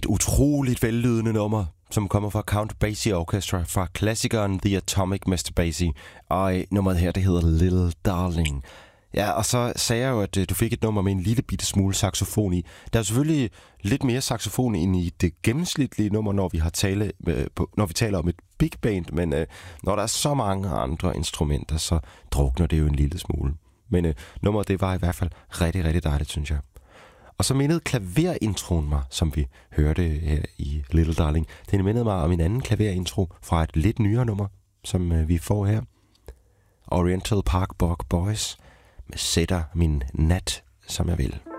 utroligt vellydende nummer, som kommer fra Count Basie Orchestra, fra klassikeren The Atomic Mr. Basie. Og nummeret her, det hedder Little Darling. Ja, og så sagde jeg jo, at du fik et nummer med en lille bitte smule saxofon i. Der er selvfølgelig lidt mere saxofon end i det gennemsnitlige nummer, når vi taler om et big band, men når der er så mange andre instrumenter, så drukner det jo en lille smule. Men nummeret, det var i hvert fald rigtig, rigtig dejligt, synes jeg. Og så mindede klaverintroen mig, som vi hørte her i Little Darling. Den mindede mig om en anden klaverintro fra et lidt nyere nummer, som vi får her. Oriental Park Bog Boys med Sætter min nat, som jeg vil.